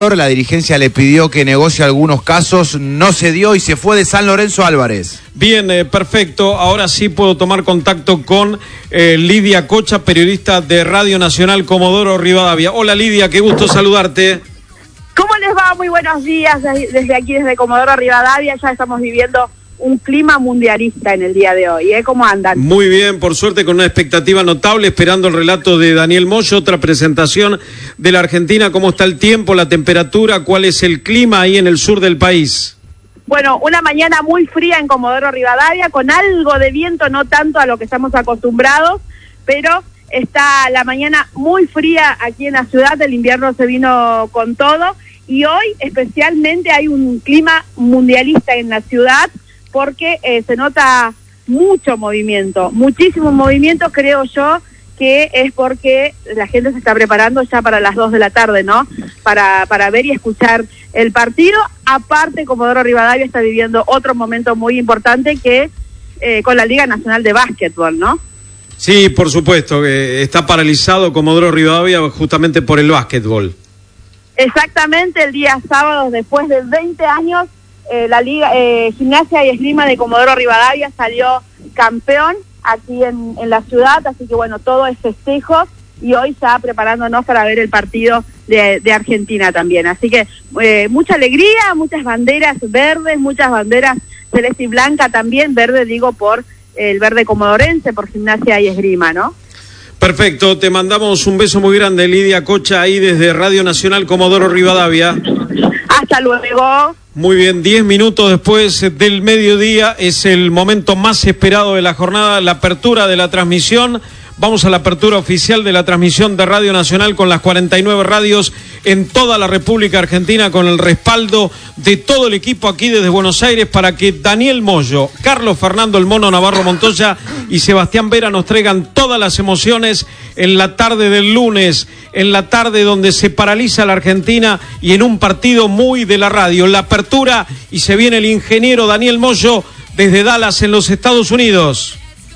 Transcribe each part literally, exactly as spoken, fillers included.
La dirigencia le pidió que negocie algunos casos, no se dio y se fue de San Lorenzo Álvarez. Bien, eh, perfecto. Ahora sí puedo tomar contacto con eh, Lidia Cocha, periodista de Radio Nacional Comodoro Rivadavia. Hola Lidia, qué gusto saludarte. ¿Cómo les va? Muy buenos días desde aquí, desde Comodoro Rivadavia. Ya estamos viviendo un clima mundialista en el día de hoy, ¿eh? ¿Cómo andan? Muy bien, por suerte con una expectativa notable, esperando el relato de Daniel Moyo, otra presentación de la Argentina. ¿Cómo está el tiempo, la temperatura? ¿Cuál es el clima ahí en el sur del país? Bueno, una mañana muy fría en Comodoro Rivadavia, con algo de viento, no tanto a lo que estamos acostumbrados, pero está la mañana muy fría aquí en la ciudad, el invierno se vino con todo, y hoy especialmente hay un clima mundialista en la ciudad, porque eh, se nota mucho movimiento, muchísimo movimiento. Creo yo que es porque la gente se está preparando ya para las dos de la tarde, ¿no? Para, para ver y escuchar el partido. Aparte, Comodoro Rivadavia está viviendo otro momento muy importante que eh, con la Liga Nacional de Básquetbol, ¿no? Sí, por supuesto, que está paralizado Comodoro Rivadavia justamente por el básquetbol. Exactamente, el día sábado, después de veinte años, Eh, la Liga eh, Gimnasia y Esgrima de Comodoro Rivadavia salió campeón aquí en, en la ciudad, así que bueno, todo es festejo y hoy ya preparándonos para ver el partido de, de Argentina también, así que eh, mucha alegría, muchas banderas verdes, muchas banderas celeste y blanca también, verde digo por el verde comodorense, por Gimnasia y Esgrima, ¿no? Perfecto, te mandamos un beso muy grande, Lidia Cocha, ahí desde Radio Nacional Comodoro Rivadavia. Hasta luego. Muy bien, diez minutos después del mediodía es el momento más esperado de la jornada, la apertura de la transmisión. Vamos a la apertura oficial de la transmisión de Radio Nacional con las cuarenta y nueve radios en toda la República Argentina, con el respaldo de todo el equipo aquí desde Buenos Aires, para que Daniel Moyo, Carlos Fernando El Mono Navarro Montoya y Sebastián Vera nos traigan todas las emociones en la tarde del lunes, en la tarde donde se paraliza la Argentina y en un partido muy de la radio. La apertura, y se viene el ingeniero Daniel Moyo desde Dallas en los Estados Unidos.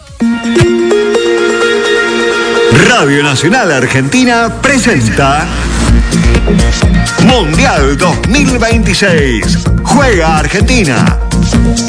Radio Nacional Argentina presenta Mundial dos mil veintiséis. Juega Argentina.